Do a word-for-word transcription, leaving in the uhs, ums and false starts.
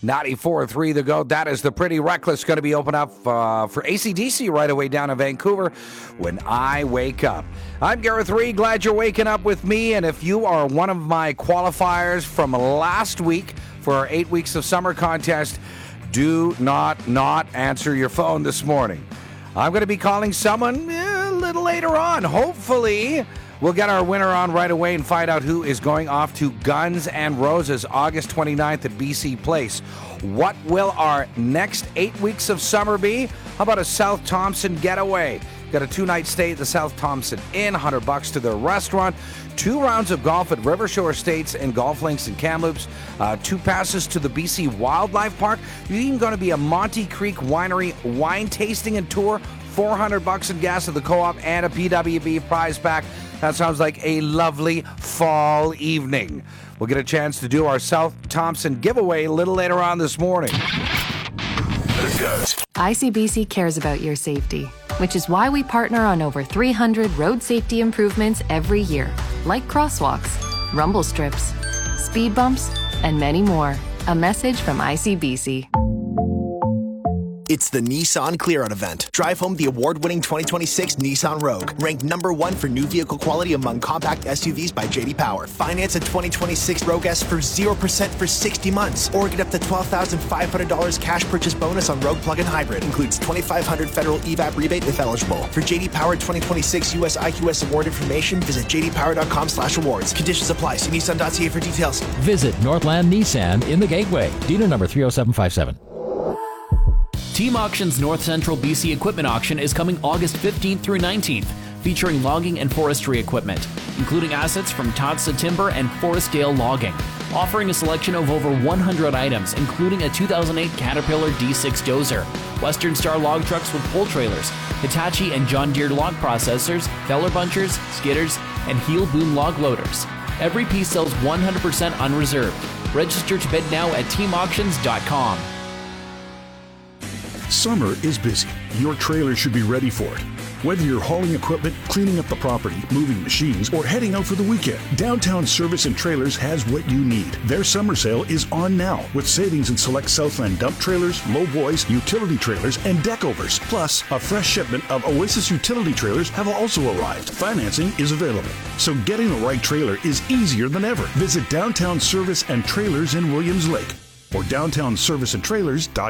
ninety-four point three The Go. That is the Pretty Reckless. Going to be open up uh, for A C D C right away down in Vancouver when I wake up. I'm Gareth Reed. Glad you're waking up with me. And if you are one of my qualifiers from last week for our eight weeks of summer contest, do not not answer your phone this morning. I'm going to be calling someone eh, a little later on. Hopefully, we'll get our winner on right away and find out who is going off to Guns N' Roses August twenty-ninth at B C Place. What will our next eight weeks of summer be? How about a South Thompson getaway? Got a two-night stay at the South Thompson Inn, one hundred bucks to the restaurant, two rounds of golf at Rivershore Estates and Golf Links in Kamloops, uh, two passes to the B C Wildlife Park. There's even going to be a Monty Creek Winery wine tasting and tour, four hundred bucks in gas at the Co-op, and a P W B prize pack. That sounds like a lovely fall evening. We'll get a chance to do our South Thompson giveaway a little later on this morning. I C B C cares about your safety, which is why we partner on over three hundred road safety improvements every year, like crosswalks, rumble strips, speed bumps, and many more. A message from I C B C. It's the Nissan Clear Out event. Drive home the award-winning twenty twenty-six Nissan Rogue, ranked number one for new vehicle quality among compact S U Vs by J D Power. Finance a twenty twenty-six Rogue S for zero percent for sixty months, or get up to twelve thousand five hundred dollars cash purchase bonus on Rogue Plug-in Hybrid. Includes twenty-five hundred dollars federal E V A P rebate if eligible. For J D Power twenty twenty-six U S I Q S award information, visit j d power dot com slash awards. Conditions apply. See nissan dot c a for details. Visit Northland Nissan in the Gateway. Dealer number three oh seven five seven. Team Auction's North Central B C Equipment Auction is coming August fifteenth through nineteenth, featuring logging and forestry equipment, including assets from Totsa Timber and Forestdale Logging, offering a selection of over one hundred items, including a two thousand eight Caterpillar D six dozer, Western Star log trucks with pull trailers, Hitachi and John Deere log processors, feller bunchers, skidders, and heel boom log loaders. Every piece sells one hundred percent unreserved. Register to bid now at team auctions dot com. Summer is busy. Your trailer should be ready for it. Whether you're hauling equipment, cleaning up the property, moving machines, or heading out for the weekend, Downtown Service and Trailers has what you need. Their summer sale is on now, with savings in select Southland dump trailers, low boys, utility trailers, and deckovers. Plus, a fresh shipment of Oasis utility trailers have also arrived. Financing is available, so getting the right trailer is easier than ever. Visit Downtown Service and Trailers in Williams Lake or downtown service and trailers dot com.